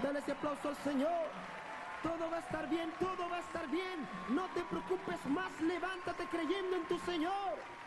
Dale ese aplauso al Señor. Todo va a estar bien, todo va a estar bien. No te preocupes más, levántate creyendo en tu Señor.